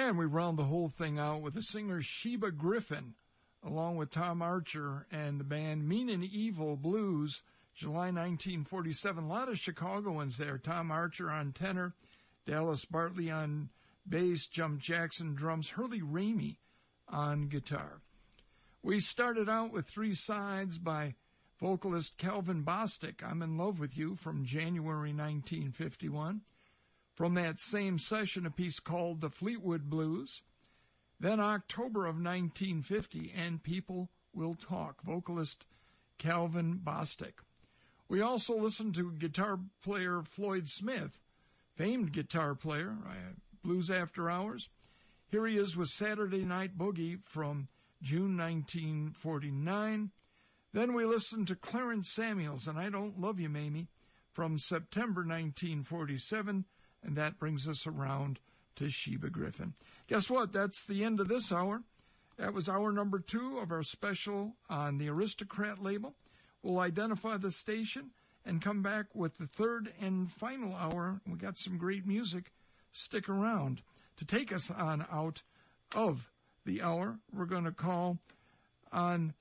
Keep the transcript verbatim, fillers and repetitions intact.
And we round the whole thing out with the singer Sheba Griffin, along with Tom Archer and the band Mean and Evil Blues, July nineteen forty-seven. A lot of Chicagoans there. Tom Archer on tenor, Dallas Bartley on bass, Jump Jackson drums, Hurley Ramey on guitar. We started out with Three Sides by vocalist Calvin Bostic, I'm in Love with You, from January nineteen fifty-one. From that same session, a piece called The Fleetwood Blues. Then October of nineteen fifty, And People Will Talk, vocalist Calvin Bostic. We also listened to guitar player Floyd Smith, famed guitar player, Blues After Hours. Here he is with Saturday Night Boogie from June nineteen forty-nine. Then we listened to Clarence Samuels and I Don't Love You, Mamie, from September nineteen forty-seven, and that brings us around to Sheba Griffin. Guess what? That's the end of this hour. That was hour number two of our special on the Aristocrat label. We'll identify the station and come back with the third and final hour. We got some great music. Stick around. To take us on out of the hour, we're going to call on